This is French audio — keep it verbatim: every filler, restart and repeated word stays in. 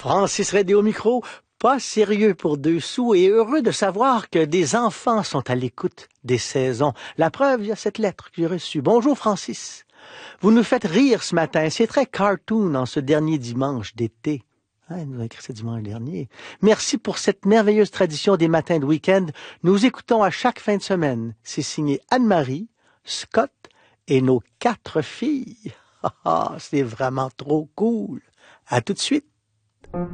Francis Redé au micro, pas sérieux pour deux sous et heureux de savoir que des enfants sont à l'écoute des saisons. La preuve, il y a cette lettre que j'ai reçue. Bonjour Francis. Vous nous faites rire ce matin. C'est très cartoon en ce dernier dimanche d'été. Ah, il nous a écrit ce dimanche dernier. Merci pour cette merveilleuse tradition des matins de week-end. Nous écoutons à chaque fin de semaine. C'est signé Anne-Marie, Scott et nos quatre filles. Ah, c'est vraiment trop cool. À tout de suite.